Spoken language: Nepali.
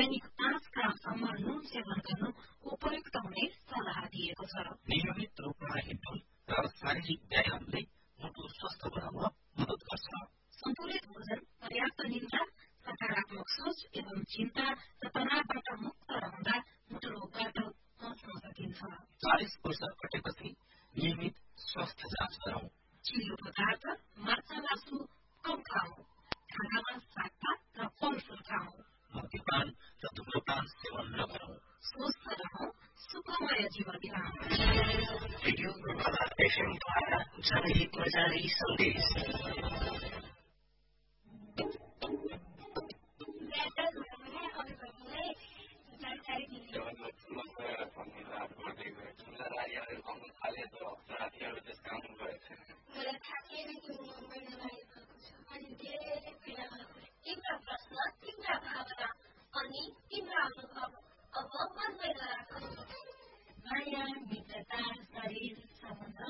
दैनिक 5 ग्रामसम्म नुन सेवन गर्नु उपयुक्त हुने सल्लाह दिएको छ। नियमित रूपमा हिँड्नु र शारीरिक व्यायामले मुटु स्वस्थ बनाउन मद्दत गर्छ। सन्तुलित भोजन, पर्याप्त निद्रा, सकारात्मक सोच एवं चिन्ता र तनावबाट मुक्त रहँदा मुटु रोगबाट बच्न सकिन्छ। 40 वर्ष कटेपछि नियमित स्वास्थ्य जाँच गरौं। चिल्लो पदार्थ, माछा मासु कम खाऊ। खानामा सागपात र फलफूल खाऊ। मद्यपान र धुम्रपान सेवन नगरौं। स्वस्थ रहौं, सुखमय जीवन बिताउँ। रेडियो प्रभावा FM द्वारा जनहितमा जारी सन्देश। तिम्रा प्रश्न, तिम्रा भावना अनि तिम्रा अनुभव अब मनमै नराख।